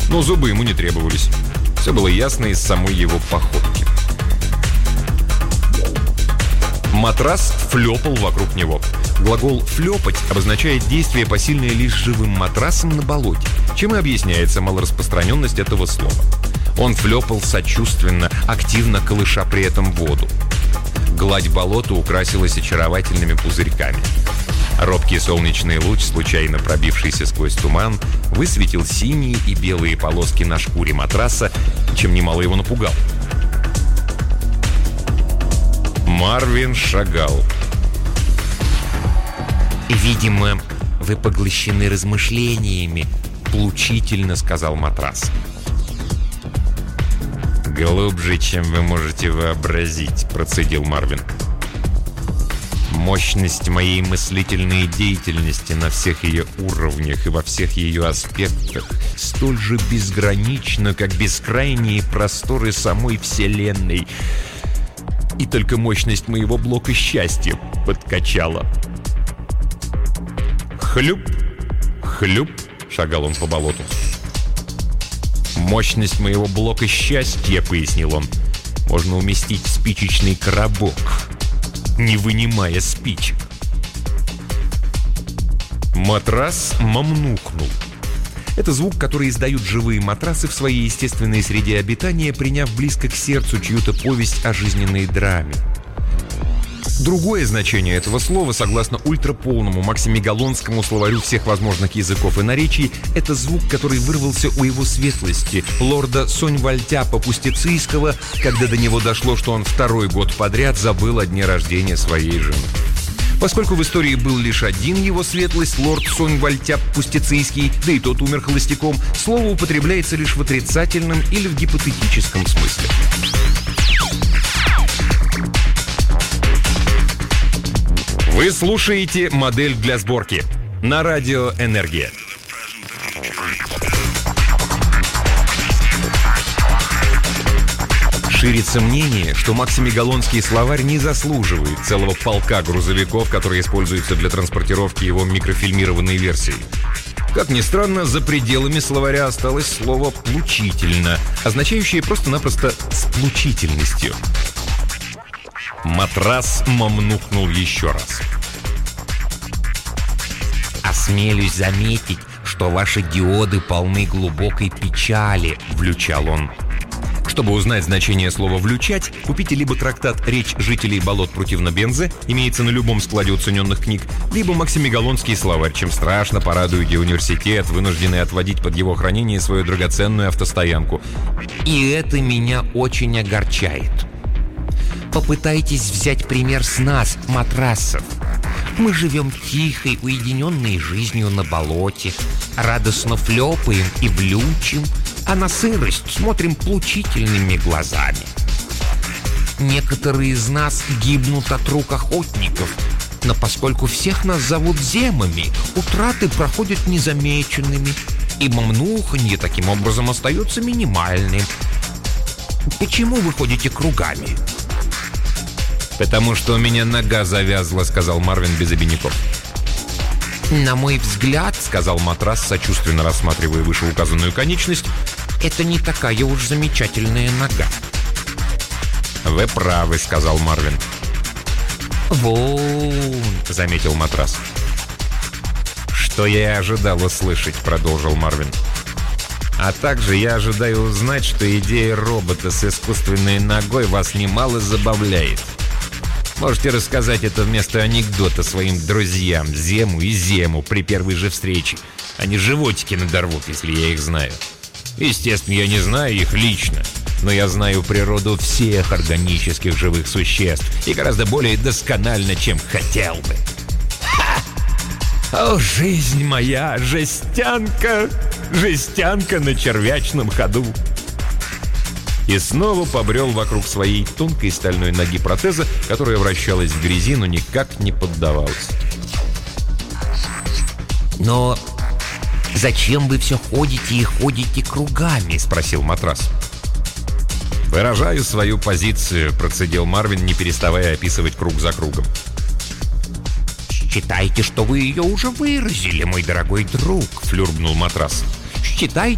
Но зубы ему не требовались. Все было ясно из самой его походки. Матрас флёпал вокруг него. Глагол «флёпать» обозначает действие, посильное лишь живым матрасом на болоте, чем и объясняется малораспространенность этого слова. Он флёпал сочувственно, активно колыша при этом воду. Гладь болота украсилась очаровательными пузырьками. Робкий солнечный луч, случайно пробившийся сквозь туман, высветил синие и белые полоски на шкуре матраса, чем немало его напугал. Марвин шагал. «Видимо, вы поглощены размышлениями», — поучительно сказал матрас. «Глубже, чем вы можете вообразить», — процедил Марвин. «Мощность моей мыслительной деятельности на всех ее уровнях и во всех ее аспектах столь же безгранична, как бескрайние просторы самой Вселенной. И только мощность моего блока счастья подкачала». «Хлюп, хлюп», — шагал он по болоту. «Мощность моего блока счастья», — пояснил он, — «можно уместить в спичечный коробок, не вынимая спичек». Матрас мамнухнул. Это звук, который издают живые матрасы в своей естественной среде обитания, приняв близко к сердцу чью-то повесть о жизненной драме. Другое значение этого слова, согласно ультраполному максимегалонскому словарю всех возможных языков и наречий, это звук, который вырвался у его светлости, лорда Соньвальтяпа-Пустецийского, когда до него дошло, что он второй год подряд забыл о дне рождения своей жены. Поскольку в истории был лишь один его светлость, лорд Соньвальтяп-Пустецийский, да и тот умер холостяком, слово употребляется лишь в отрицательном или в гипотетическом смысле. Вы слушаете «Модель для сборки» на радио «Энергия». Ширится мнение, что максимегалонский словарь не заслуживает целого полка грузовиков, которые используются для транспортировки его микрофильмированной версии. Как ни странно, за пределами словаря осталось слово «плучительно», означающее просто-напросто «сплучительностью». Матрас мамнухнул еще раз. «Осмелюсь заметить, что ваши диоды полны глубокой печали», — влючал он. Чтобы узнать значение слова «влючать», купите либо трактат «Речь жителей болот противно-бензе», имеется на любом складе уцененных книг, либо максимегалонский словарь, чем страшно порадуете университет, вынужденный отводить под его хранение свою драгоценную автостоянку. И это меня очень огорчает. Попытайтесь взять пример с нас, матрасов. Мы живем тихой, уединенной жизнью на болоте, радостно флёпаем и влючим, а на сырость смотрим плучительными глазами. Некоторые из нас гибнут от рук охотников, но поскольку всех нас зовут земами, утраты проходят незамеченными, и мамнуханье таким образом остается минимальным. Почему вы ходите кругами? «Потому что у меня нога завязла», — сказал Марвин без обиняков. «На мой взгляд», — сказал матрас, сочувственно рассматривая вышеуказанную конечность, «это не такая уж замечательная нога». «Вы правы», — сказал Марвин. «Вон», — заметил матрас. «Что я и ожидал услышать», — продолжил Марвин. «А также я ожидаю узнать, что идея робота с искусственной ногой вас немало забавляет. Можете рассказать это вместо анекдота своим друзьям Зему и Зему при первой же встрече. Они животики надорвут, если я их знаю. Естественно, я не знаю их лично, но я знаю природу всех органических живых существ и гораздо более досконально, чем хотел бы. Ха! О, жизнь моя, жестянка, жестянка на червячном ходу!» И снова побрел вокруг своей тонкой стальной ноги протеза, которая вращалась в грязи, но никак не поддавалась. «Но зачем вы все ходите и ходите кругами?» — спросил матрас. «Выражаю свою позицию», — процедил Марвин, не переставая описывать круг за кругом. «Считайте, что вы ее уже выразили, мой дорогой друг», — флюрбнул матрас. «Считайте,